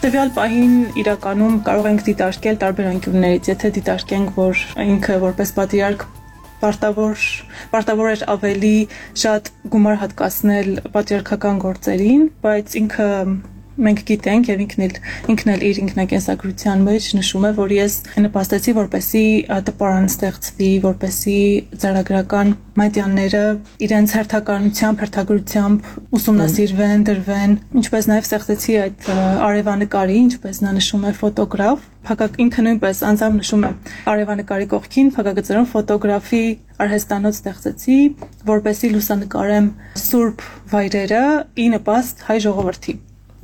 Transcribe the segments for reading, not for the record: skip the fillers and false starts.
Տվյալ պահին իրականում կարող ենք դիտարկել տարբեր անկյուններից, եթե դիտարկենք, որ ինքը որպես պատրիարք պարտավոր էր ավելի շատ գումար հատկացնել պատրիարքական գործերին, բայց ինքը մենք գիտենք եւ ինքն էլ իր ինքնակենսագրության մեջ նշում է, որ ես նպաստեցի, որպեսզի տպարան ստեղծվի, որպեսզի ծրագրական մատյանները իրենց հերթականությամբ ուսումնասիրվեն, դրվեն, ինչպես նաեւ ստեղծեցի այդ արևանկարի, ինչպես նա նշում է ֆոտոգրաֆ, ինքը նույնպես անձամբ նշում է արևանկարի կողքին փակագծերում ֆոտոգրաֆի արհեստանոց ստեղծեցի, որպեսզի լուսանկարեմ սուրբ վայրերը ի նպաստ հայ ժողովրդի։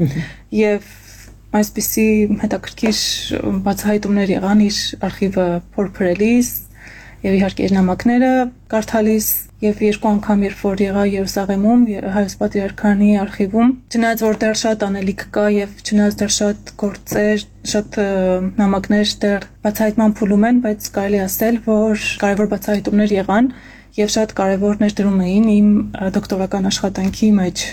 Եվ այսպիսի հետաքրքիր բացահայտումներ եղան իր արխիվը փորփրելիս եւ իհարկե իր նամակները կարդալիս եւ երկու անգամ երբ որ եղա Երուսաղեմում հայոց պատրիարքանի արխիվում, չնայած որ դեռ շատ անելիք կա եւ չնայած դեռ շատ գործեր, շատ նամակներ դեռ բացահայտման փուլում են, բայց կարելի ասել, որ կարևոր բացահայտումներ եղան եւ շատ կարևոր ներդրում էին իմ դոկտորական աշխատանքի մեջ։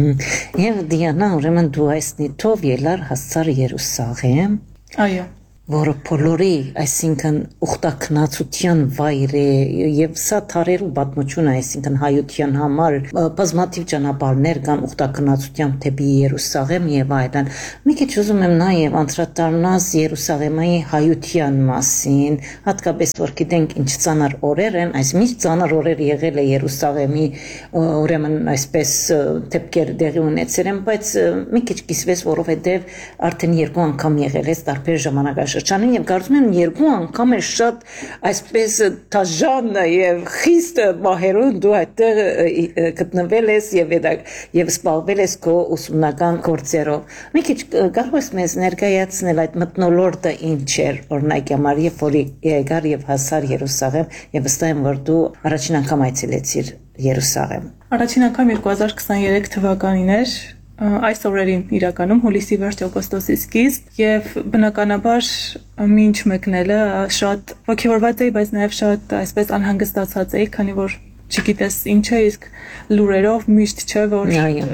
Եվ Դիանա, ուրեմն դու այս նիթով ելար հասար Երուսաղեմ։ Այո։ Որը բոլորի, այսինքն ուխտակնացության վայր է եւ սա թարերու պատմություն է, այսինքն հայության համար բազմաթիվ ճանապարհներ կան ուխտակնացությամբ դեպի Երուսաղեմ եւ այլն։ Մի քիչ ուզում եմ նաեւ անդրադառնալ Երուսաղեմի հայության մասին, հատկապես որ գիտենք ինչ ծանր օրեր են, այս միշտ ծանր օրեր եղել է Երուսաղեմի, ուրեմն այսպես դեպքեր դեղի ունեցել են, բայց մի քիչ կիսվեց, որովհետեւ արդեն երկու անգամ եղել է տարբեր ժամանակ շրջանին եւ կարծում եմ երկու անգամ է շատ այսպես դաժան եւ խիստ մահերուն դու այդտեղ գտնվել ես եւ զբաղվել ես քո ուսումնական գործերով։ Մի քիչ կարող ես մեզ ներկայացնել այդ մթնոլորտը ինչ էր, օրինակ համար երբ որ եկար եւ հասար Երուսաղեմ եւ վստահ եմ որ դու առաջին անգամ այցելեցիր Երուսաղեմ։ Առաջին անգամ 2023 թվականին էր այս օրերին իրականում հուլիսի վերջ օգոստոսի սկիզբ եւ բնականաբար մինչ մեկնելը շատ ոգևորված էի, բայց նաեւ շատ այսպես անհանգստացած էի, քանի որ չգիտես ինչ է, իսկ լուրերով միշտ չէ որ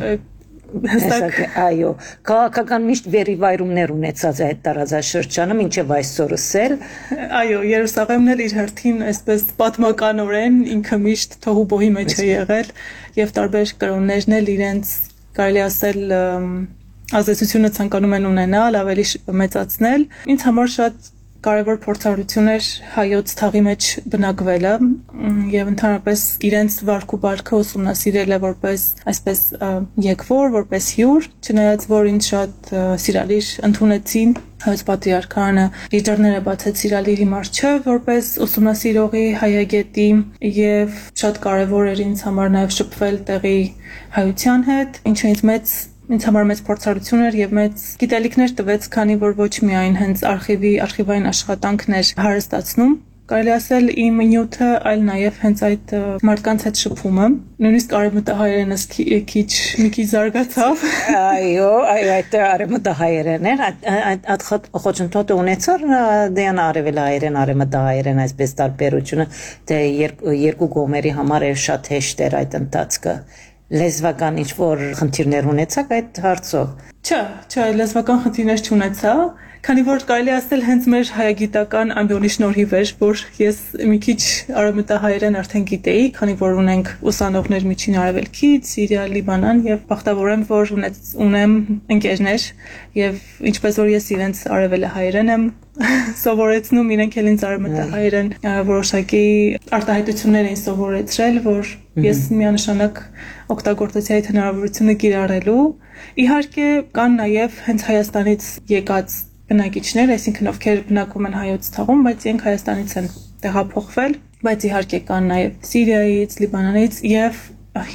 հստակ այո, քաղաքական միշտ վերիվայրումներ ունեցած է այդ տարածաշրջանը մինչև այսօր ասել։ Այո, Երուսաղեմն էլ իր հերթին այսպես պատմականորեն ինքը միշտ թողուբոհի մեջ է եղել եւ տարբեր կրոններն էլ իրենց կարելի ասել ազդեցությունը ցանկանում են ունենալ, ավելի մեծացնել։ Ինձ համար շատ կարևոր փորձառություն էր հայոց թաղի մեջ բնակվելը եւ ընդհանրապես իրենց վարք ու բարքը ուսումնասիրելը որպես այսպես եկվոր, որպես հյուր, չնայած որ ինձ շատ սիրալիր ընդունեցին հայոց պատրիարքանը, իր դռները բացեց սիրալիրի մարչև որպես ուսումնասիրողի հայագետի եւ շատ կարևոր էր ինձ համար նաեւ շփվել տեղի հայության հետ, ինչը ինձ համար մեծ փորձառություն էր եւ մեծ գիտելիքներ տվեց, քանի որ ոչ միայն հենց արխիվային աշխատանքն էր հարստացնում, կարելի ասել իմ նյութը, այլ նաեւ հենց այդ մարդկանց հետ շփումը, նույնիսկ արևմտահայերենս մի քիչ զարգացավ։ Այո, այդ արևմտահայերեն էր, այդ խոչընդոտը ունեցար դեն արևելահայերեն, այսպես տարբերությունը, թե երկու կողմերի համար էր շատ հեշտ էր այդ ընթացքը։ Լեզվական ինչ-որ խնդիրներ ունեցաք այդ հարցով։ Չէ, լեզվական խնդիրներ չունեցա, քանի որ կարելի ասել հենց մեր հայագիտական ամբիոնի շնորհիվ էր, որ ես մի քիչ արևմտահայերեն արդեն գիտեի, քանի որ ունենք ուսանողներ Միջին Արևելքից, Սիրիա, Լիբանան եւ բախտավոր եմ, որ ունեմ ընկերներ եւ ինչպես որ ես իրենց արևելահայերեն եմ սովորեցնում, իրենք էլ ինձ արևմտահայերեն որոշակի արտահայտություններ էին սովորեցրել, որ ես միանշանակ օգտագործեցի այդ հնարավորությունը կիրառելու։ Իհարկե կան նաև հենց Հայաստանից եկած բնակիչներ, այսինքն ովքեր բնակվում են հայոց թաղում, բայց իրենք Հայաստանից են տեղափոխվել, բայց իհարկե կան նաև Սիրիայից, Լիբանանից եւ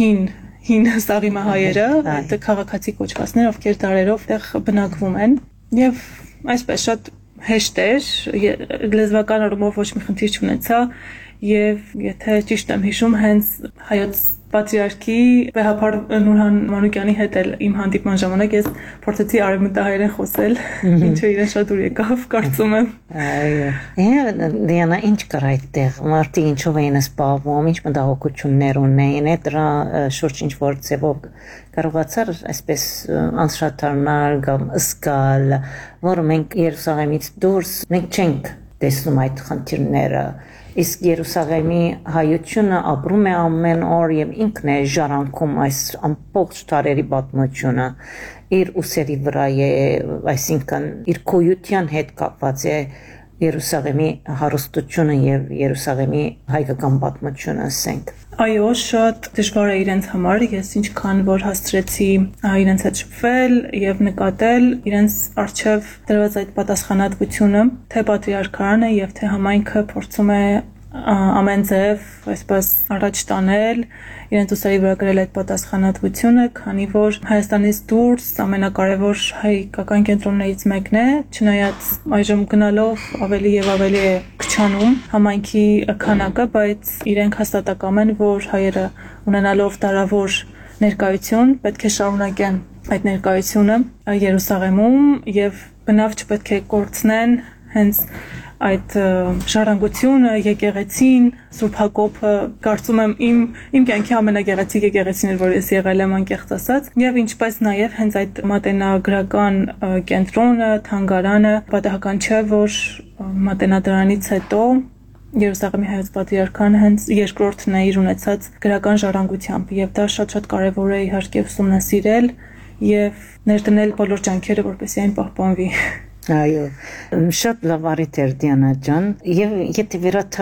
հին սաղիմահայերը, այդ քաղաքացի կոչվածներ, ովքեր դարերով տեղ բնակվում են եւ այսպես շատ հեշտ էր, լեզվական առումով ոչ մի խնդիր չունեցա, եւ եթե ճիշտ եմ հիշում, հենց հայոց Պատրիարքի Վեհափար Նուրհան Մանուկյանի հետ էլ իմ հանդիպման ժամանակ ես փորձեցի արևմտահայերեն խոսել, ինչը իրեն շատ դուր եկավ, կարծում եմ։ Այո։ Դիանա, ինչ կար այդտեղ։ Մարդիկ ինչով էին զբաղվում, ինչ մտահոգություններ ունեին, դրա շուրջ ինչ որ ձևով կարողացար այսպես անշատանալ կամ զգալ, որ մենք Երուսաղեմից դուրս մենք չենք տեսնում այդ խնդիրները։ Իսկ Երուսաղեմի հայությունը ապրում է ամեն օր եւ ինքն է ժառանգում այս ամբողջ տարերի պատմությունը իր ուսերի վրա է, այսինքն իր քույության հետ կապված է Երուսաղեմի հարստությունը եւ Երուսաղեմի հայկական պատմությունը, ասենք։ Այո, շատ դժվար է իրենց համար, ես ինչքան որ հասցրեցի իրենց հետ շփվել եւ նկատել իրենց արժեվ դրված այդ պատասխանատվությունը, թե պատրիարքարանը եւ թե համայնքը փորձում է ամեն ձև այսպես առաջ տանել, իրենց ուսերի վրա գրել այդ պատասխանատվությունը, քանի որ Հայաստանից դուրս ամենակարևոր հայկական կենտրոններից մեկն է, չնայած այժմ գնալով ավելի եւ ավելի է քչանում համայնքի քանակը, բայց իրենք հաստատակամ են, որ հայերը ունենալով դարավոր ներկայություն պետք է շարունակեն այդ ներկայությունը Երուսաղեմում եւ բնավ չպետք է կորցնեն հենց այդ ժառանգությունը, եկեղեցին, Սուրբ Հակոբը, կարծում եմ իմ կյանքի ամենագեղեցիկ եկեղեցին էր, որ ես եղել եմ անկեղծ ասած, եւ ինչպես նաեւ հենց այդ մատենագրական կենտրոնը, թանգարանը, պատահական չէ, որ մատենադրանից հետո Երուսաղեմի հայոց պատրիարքան հենց երկրորդն է իր ունեցած գրական ժառանգությամբ եւ դա շատ կարեւոր է իհարկե ուսումնասիրել եւ ներդնել բոլոր ջանքերը, որպեսզի այն պահպանվի։ Այո, շատ լավ արիթ էր Դիանա ջան, եւ եթե վերադառնալ